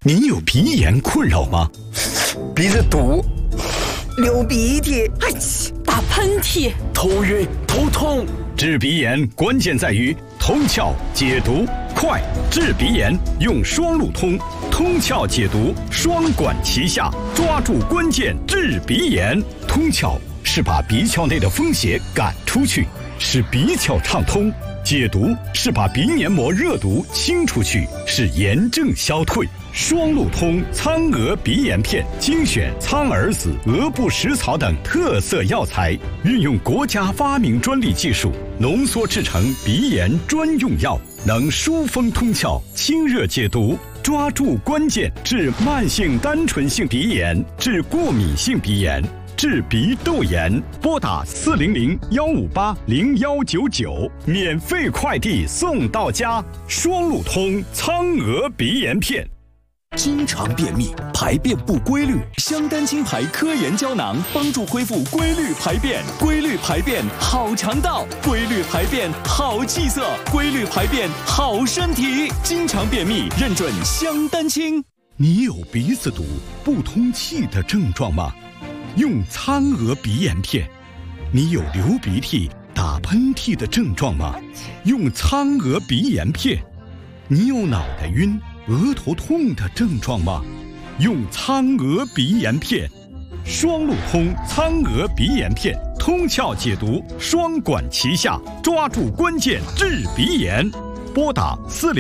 您有鼻炎困扰吗？ 鼻子堵，流鼻涕， 打喷嚏， 头晕头痛。 治鼻炎关键在于通窍解毒快，治鼻炎用双路通，通窍解毒双管齐下，抓住关键治鼻炎。通窍是把鼻窍内的风邪赶出去，使鼻窍畅通；解毒是把鼻黏膜热毒清出去，使炎症消退。双路通苍鹅鼻炎片精选苍耳子、鹅不食草等特色药材，运用国家发明专利技术浓缩制成鼻炎专用药，能疏风通窍、清热解毒，抓住关键治慢性单纯性鼻炎、治过敏性鼻炎、治鼻窦炎。拨打400-158-0199，免费快递送到家。双路通苍鹅鼻炎片。 经常便秘、排便不规律，香丹青牌科研胶囊帮助恢复规律排便。规律排便好肠道，规律排便好气色，规律排便好身体。经常便秘认准香丹青。 你有鼻子堵、不通气的症状吗？用苍鹅鼻炎片。你有流鼻涕、打喷嚏的症状吗？用苍鹅鼻炎片。你有脑袋晕、额头痛的症状吗？用苍鹅鼻炎片。双路通苍鹅鼻炎片，通窍解毒双管齐下，抓住关键治鼻炎。拨打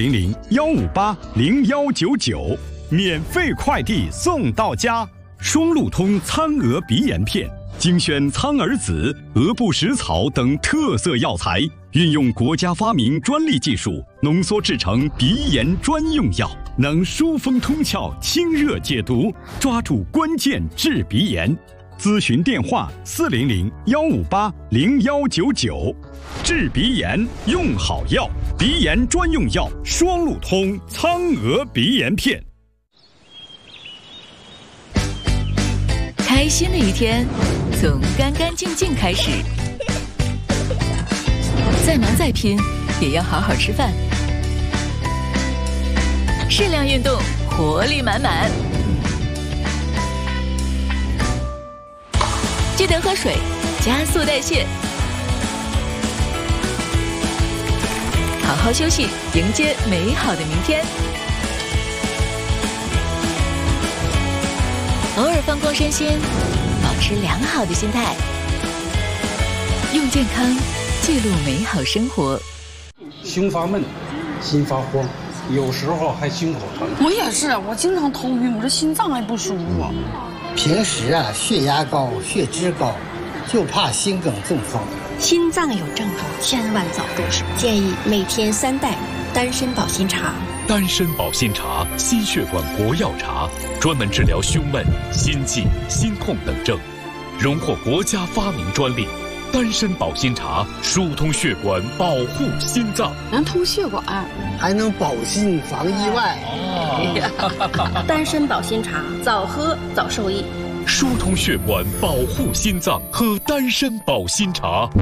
400-158-0199，免费快递送到家。双路通苍鹅鼻炎片精选苍耳子、鹅不食草等特色药材，运用国家发明专利技术浓缩制成鼻炎专用药，能疏风通窍、清热解毒，抓住关键治鼻炎。咨询电话400-158-0199。治鼻炎用好药，鼻炎专用药双路通苍鹅鼻炎片。 开心的一天从干干净净开始，再忙再拼也要好好吃饭，适量运动，活力满满。记得喝水，加速代谢，好好休息，迎接美好的明天。偶尔放空身心，保持良好的心态，用健康记录美好生活。 胸发闷，心发慌，有时候还胸口疼。 我也是，我经常头晕，我这心脏还不舒服。 平时血压高、血脂高，就怕心梗中风。 心脏有症状，千万早重视。建议每天3袋丹参保心茶。 丹参保心茶，心血管国药茶，专门治疗胸闷、心悸、心痛等症，荣获国家发明专利。丹参保心茶疏通血管，保护心脏， 能通血管， 还能保心防意外。 丹参保心茶，早喝早受益。 疏通血管，保护心脏，喝丹参保心茶。